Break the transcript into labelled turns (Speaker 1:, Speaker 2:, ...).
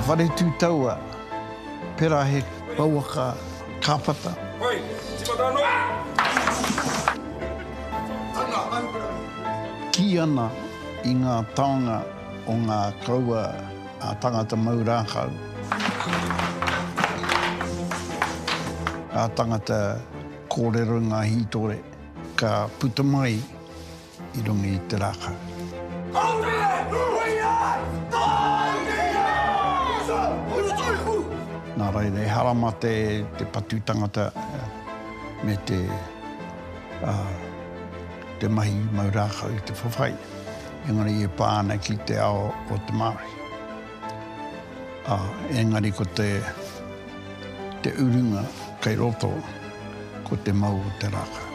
Speaker 1: whare tūtaua, pera he pauaka kāpata. Ki ana i ngā taonga o ngā kaua a tangata maurākau. A tangata kōrero ngā hītore, ka puta mai i rungi i te rākau. Nā reire, harama te patu tangata me te mahi maurākau i te whawhai. Engari e pāna ki te ao o te Māori. Engari ko te urunga kei roto ko te mau o te rākau.